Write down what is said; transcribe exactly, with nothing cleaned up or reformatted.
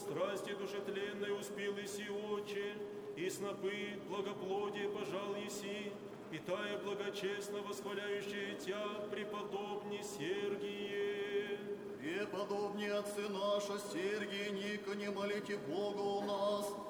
страсти душетленной успел иси, Отче, и снопы благоплодие пожал еси, питая благочестно восхваляющее Тя, преподобный Сергие. Преподобный отцы наша Сергий, нико не молите Бога у нас,